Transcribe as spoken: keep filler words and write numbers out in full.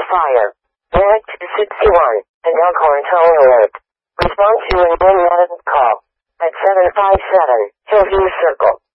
fire. Merrick two sixty-one, and Elkhorn Tone Alert. Respond to an automatic call at seven five seven Hillview Circle.